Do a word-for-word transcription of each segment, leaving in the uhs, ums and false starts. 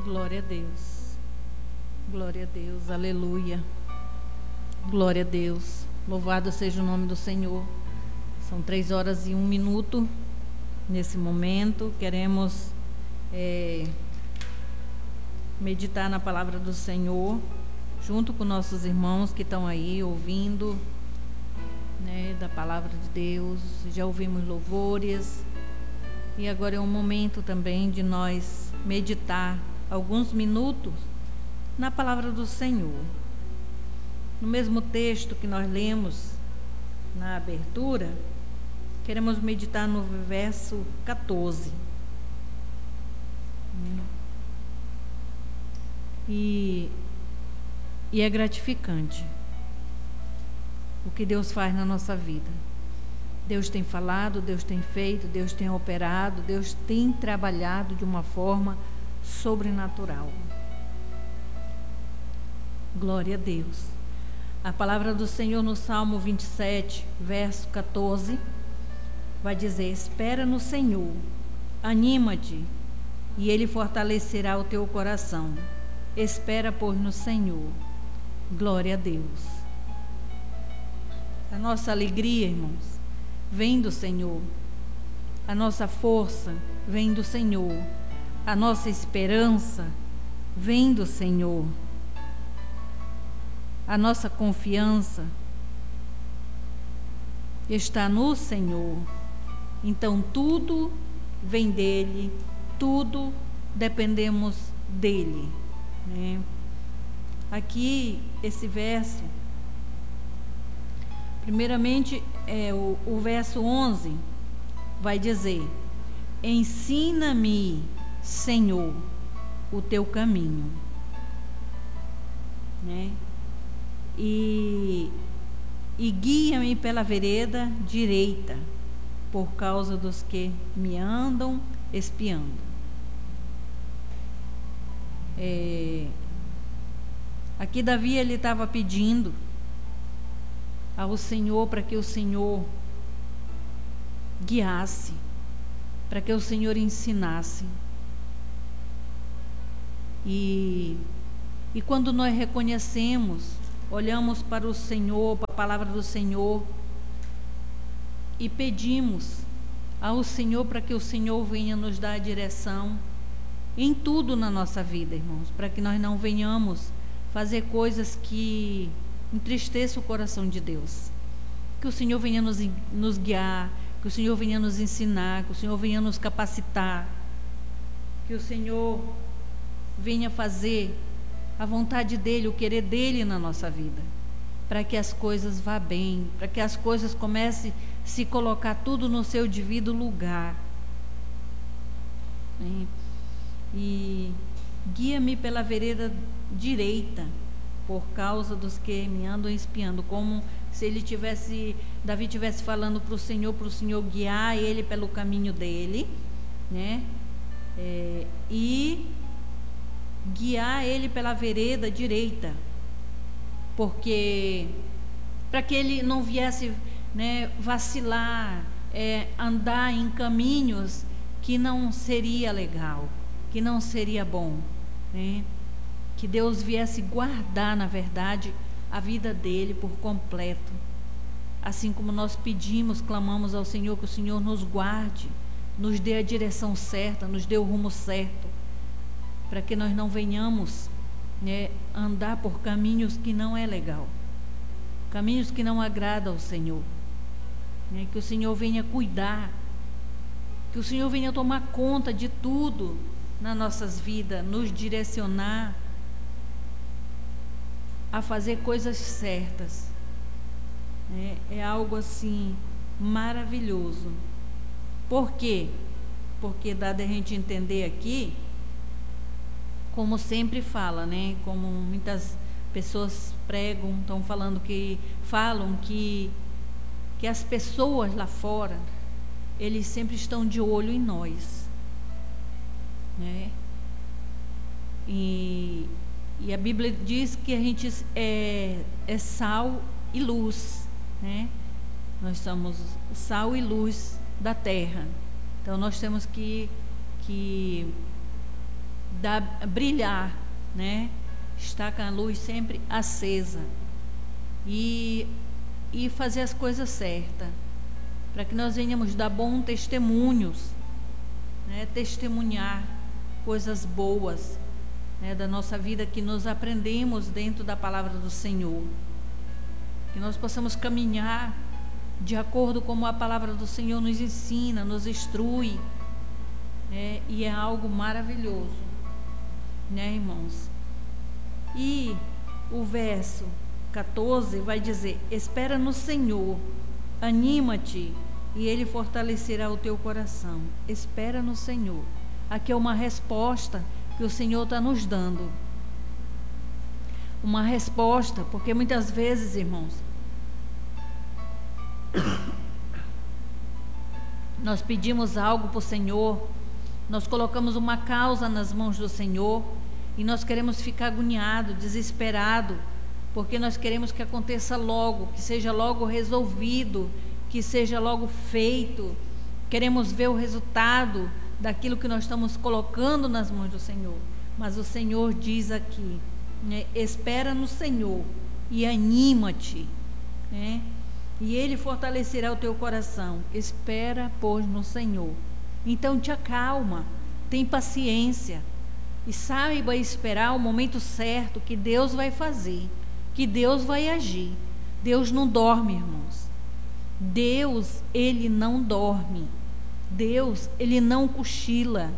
Glória a Deus, glória a Deus, aleluia, glória a Deus, louvado seja o nome do Senhor. São três horas e um minuto nesse momento. Queremos é, meditar na palavra do Senhor, junto com nossos irmãos que estão aí ouvindo, né, da palavra de Deus. Já ouvimos louvores e agora é um momento também de nós meditar alguns minutos na palavra do Senhor. No mesmo texto que nós lemos na abertura, queremos meditar no verso quatorze. E, e é gratificante o que Deus faz na nossa vida. Deus tem falado, Deus tem feito, Deus tem operado, Deus tem trabalhado de uma forma sobrenatural. Glória a Deus. A palavra do Senhor no Salmo vinte e sete, verso quatorze, vai dizer: espera no Senhor, anima-te, e Ele fortalecerá o teu coração. Espera, pois, no Senhor. Glória a Deus. A nossa alegria, irmãos, vem do Senhor. A nossa força vem do Senhor. A nossa esperança vem do Senhor. A nossa confiança está no Senhor. Então tudo vem dele, tudo dependemos dele, né? Aqui, esse verso, primeiramente, é, o, o verso onze vai dizer: ensina-me, Senhor, o teu caminho, né? E, e guia-me pela vereda direita, por causa dos que me andam espiando. É, aqui Davi, ele estava pedindo ao Senhor para que o Senhor guiasse, para que o Senhor ensinasse. E, e quando nós reconhecemos, olhamos para o Senhor, para a palavra do Senhor, e pedimos ao Senhor para que o Senhor venha nos dar a direção em tudo na nossa vida, irmãos, para que nós não venhamos fazer coisas que entristeçam o coração de Deus. Que o Senhor venha nos, nos guiar, que o Senhor venha nos ensinar, que o Senhor venha nos capacitar, que o Senhor venha fazer a vontade dEle, o querer dEle na nossa vida, para que as coisas vá bem, para que as coisas comecem a se colocar tudo no seu devido lugar. E guia-me pela vereda direita, por causa dos que me andam espiando, como se ele tivesse, Davi tivesse falando para o Senhor, para o Senhor guiar ele pelo caminho dele, né? É, e guiar ele pela vereda direita, porque para que ele não viesse, né, vacilar, é, andar em caminhos que não seria legal, que não seria bom, né? Que Deus viesse guardar, na verdade, a vida dele por completo, assim como nós pedimos, clamamos ao Senhor, que o Senhor nos guarde, nos dê a direção certa, nos dê o rumo certo, para que nós não venhamos, né, andar por caminhos que não é legal, caminhos que não agradam ao Senhor, né? Que o Senhor venha cuidar, que o Senhor venha tomar conta de tudo nas nossas vidas, nos direcionar a fazer coisas certas, né? É algo assim maravilhoso. Por quê? Porque dá da gente entender aqui, como sempre fala, né? Como muitas pessoas pregam, estão falando que falam que que as pessoas lá fora, eles sempre estão de olho em nós, né? E, e a Bíblia diz que a gente é, é sal e luz, né? Nós somos sal e luz da terra. Então nós temos que, que dar, brilhar, né? Estar com a luz sempre acesa e, e fazer as coisas certas, para que nós venhamos dar bons testemunhos, né? Testemunhar coisas boas, né, da nossa vida que nós aprendemos dentro da palavra do Senhor, que nós possamos caminhar de acordo com a palavra do Senhor nos ensina, nos instrui, né, e é algo maravilhoso, né, irmãos? E o verso quatorze vai dizer: espera no Senhor, anima-te e Ele fortalecerá o teu coração. Espera no Senhor. Aqui é uma resposta que o Senhor está nos dando. Uma resposta, porque muitas vezes, irmãos, nós pedimos algo para o Senhor, nós colocamos uma causa nas mãos do Senhor e nós queremos ficar agoniado, desesperado, porque nós queremos que aconteça logo, que seja logo resolvido, que seja logo feito. Queremos ver o resultado daquilo que nós estamos colocando nas mãos do Senhor. Mas o Senhor diz aqui, né, espera no Senhor e anima-te, né, e Ele fortalecerá o teu coração. Espera, pois, no Senhor. Então te acalma, tem paciência e saiba esperar o momento certo que Deus vai fazer, que Deus vai agir. Deus não dorme, irmãos. Deus, Ele não dorme. Deus, Ele não cochila.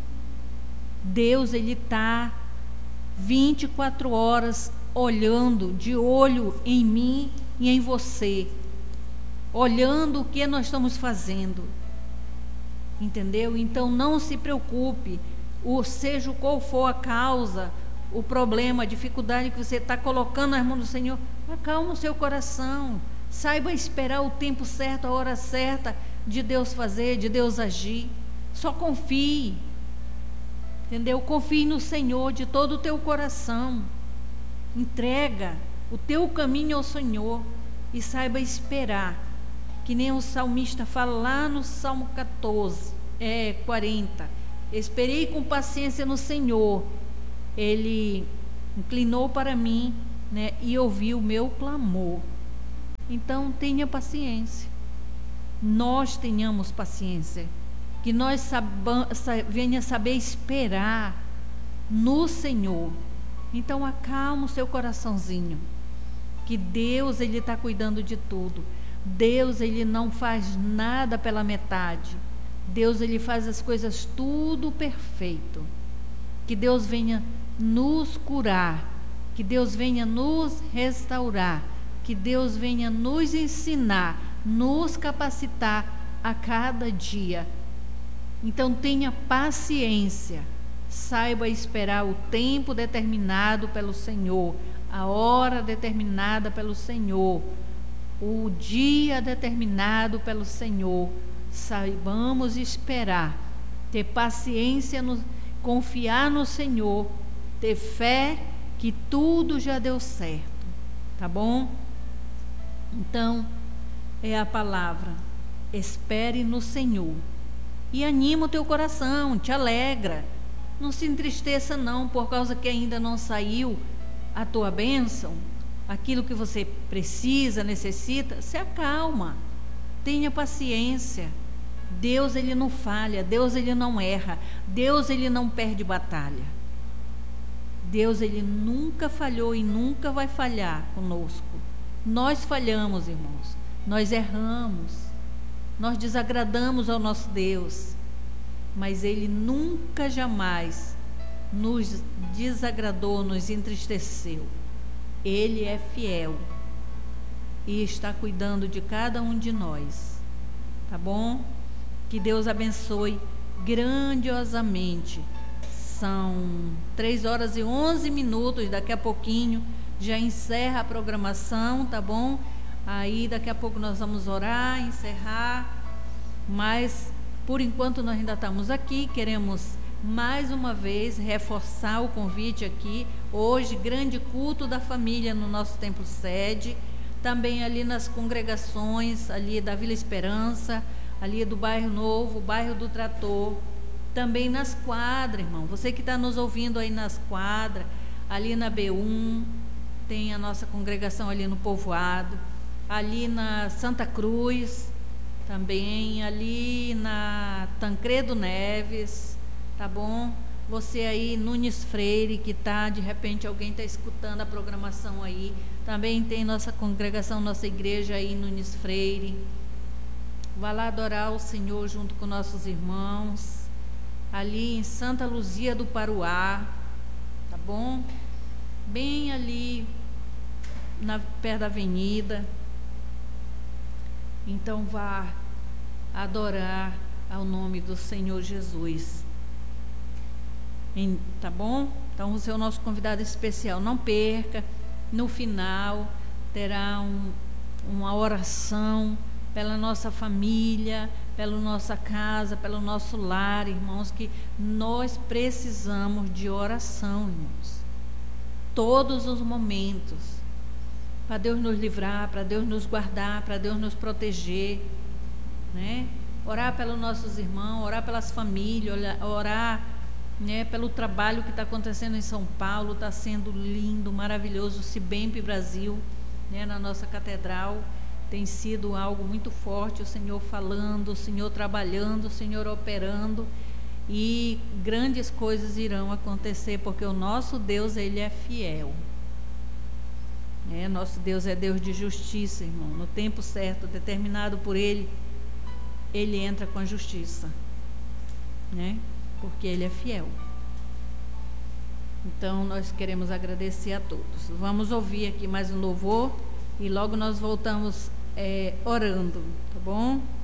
Deus, Ele está vinte e quatro horas olhando, de olho em mim e em você, olhando o que nós estamos fazendo, entendeu? Então não se preocupe, ou seja qual for a causa, o problema, a dificuldade que você está colocando nas mãos do Senhor, acalma o seu coração, saiba esperar o tempo certo, a hora certa de Deus fazer, de Deus agir. Só confie, entendeu? Confie no Senhor de todo o teu coração, entrega o teu caminho ao Senhor e saiba esperar, que nem o salmista fala lá no Salmo quatorze, é, quarenta, esperei com paciência no Senhor, Ele inclinou para mim, né, e ouviu o meu clamor. Então tenha paciência, nós tenhamos paciência, que nós saiba, venha saber esperar no Senhor. Então acalma o seu coraçãozinho, que Deus, Ele está cuidando de tudo. Deus, Ele não faz nada pela metade. Deus, Ele faz as coisas tudo perfeito. Que Deus venha nos curar, que Deus venha nos restaurar, que Deus venha nos ensinar, nos capacitar a cada dia. Então tenha paciência, saiba esperar o tempo determinado pelo Senhor, a hora determinada pelo Senhor, o dia determinado pelo Senhor. Saibamos esperar, ter paciência, no, confiar no Senhor, ter fé que tudo já deu certo, tá bom? Então é a palavra, espere no Senhor e anima o teu coração, te alegra, não se entristeça não, por causa que ainda não saiu a tua bênção, aquilo que você precisa, necessita. Se acalma, tenha paciência. Deus, Ele não falha, Deus, Ele não erra, Deus, Ele não perde batalha. Deus, Ele nunca falhou e nunca vai falhar conosco. Nós falhamos, irmãos, nós erramos, nós desagradamos ao nosso Deus, mas Ele nunca, jamais nos desagradou, nos entristeceu. Ele é fiel e está cuidando de cada um de nós, tá bom? Que Deus abençoe grandiosamente. São três horas e onze minutos, daqui a pouquinho já encerra a programação, tá bom? Aí daqui a pouco nós vamos orar, encerrar, mas por enquanto nós ainda estamos aqui, queremos mais uma vez reforçar o convite aqui, hoje grande culto da família no nosso templo sede, também ali nas congregações, ali da Vila Esperança, ali do Bairro Novo, Bairro do Trator, também nas quadras, irmão. Você que está nos ouvindo aí nas quadras, ali na B um, tem a nossa congregação ali no Povoado, ali na Santa Cruz, também ali na Tancredo Neves, tá bom? Você aí, Nunes Freire, que tá, de repente alguém está escutando a programação aí, também tem nossa congregação, nossa igreja aí, Nunes Freire. Vá lá adorar o Senhor junto com nossos irmãos, ali em Santa Luzia do Paruá, tá bom? Bem ali, na, perto da avenida. Então vá adorar ao nome do Senhor Jesus. Em, tá bom? Então você é o nosso convidado especial. Não perca, no final terá um, uma oração pela nossa família, pela nossa casa, pelo nosso lar, irmãos, que nós precisamos de oração, irmãos. Todos os momentos, para Deus nos livrar, para Deus nos guardar, para Deus nos proteger, né? Orar pelos nossos irmãos, orar pelas famílias, orar, né, pelo trabalho que está acontecendo em São Paulo. Está sendo lindo, maravilhoso, o Cibemp Brasil, né, na nossa catedral, tem sido algo muito forte, o Senhor falando, o Senhor trabalhando, o Senhor operando, e grandes coisas irão acontecer, porque o nosso Deus, Ele é fiel. É, nosso Deus é Deus de justiça, irmão. No tempo certo, determinado por Ele, Ele entra com a justiça, né? Porque Ele é fiel. Então, nós queremos agradecer a todos. Vamos ouvir aqui mais um louvor e logo nós voltamos é, orando, tá bom?